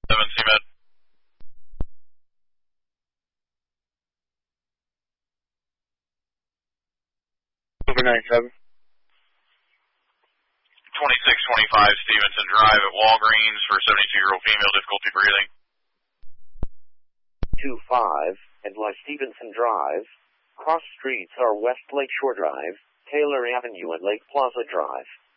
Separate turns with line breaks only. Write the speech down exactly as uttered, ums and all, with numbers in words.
seven C Med.
Over nine seven.
twenty-six twenty-five Stevenson Drive at Walgreens for seventy-two-year-old female, difficulty breathing.
two five and West Stevenson Drive. Cross streets are West Lakeshore Drive, Taylor Avenue and Lake Plaza Drive.